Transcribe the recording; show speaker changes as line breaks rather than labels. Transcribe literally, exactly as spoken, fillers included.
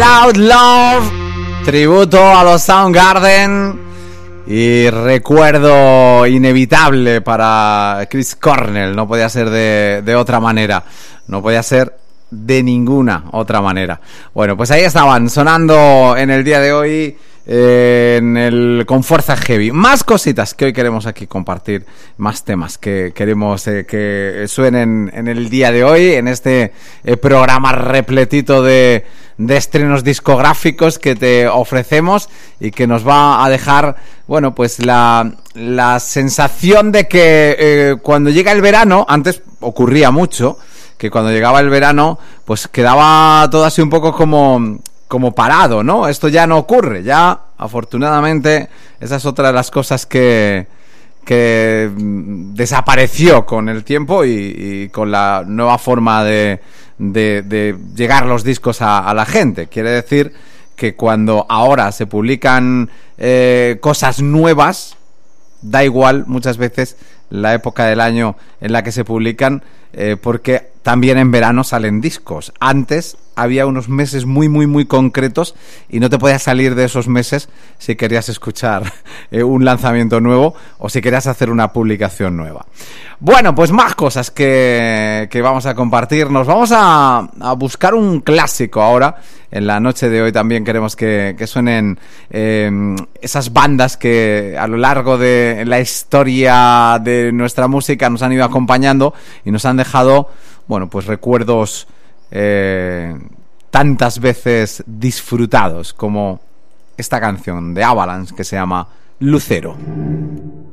Loud Love, tributo a los Soundgarden y recuerdo inevitable para Chris Cornell. No podía ser de, de otra manera, no podía ser de ninguna otra manera. Bueno, pues ahí estaban sonando en el día de hoy, eh, en el con Fuerza Heavy. Más cositas que hoy queremos aquí compartir, más temas que queremos eh, que suenen en el día de hoy, en este eh, programa repletito de, de estrenos discográficos que te ofrecemos y que nos va a dejar, bueno, pues la, la sensación de que eh, cuando llega el verano, antes ocurría mucho, que cuando llegaba el verano, pues quedaba todo así un poco como, como parado, ¿no? Esto ya no ocurre, ya, afortunadamente, esa es otra de las cosas que, que desapareció con el tiempo y, y con la nueva forma de, de, de llegar los discos a, a la gente. Quiere decir que cuando ahora se publican eh, cosas nuevas, da igual muchas veces la época del año en la que se publican, eh, porque también en verano salen discos. Antes había unos meses muy, muy, muy concretos y no te podías salir de esos meses si querías escuchar eh, un lanzamiento nuevo o si querías hacer una publicación nueva. Bueno, pues más cosas que, que vamos a compartir. Nos vamos a, a buscar un clásico ahora. En la noche de hoy también queremos que, que suenen eh, esas bandas que a lo largo de la historia de nuestra música nos han ido acompañando y nos han dejado, bueno, pues recuerdos eh, tantas veces disfrutados como esta canción de Avalanche que se llama Lucero.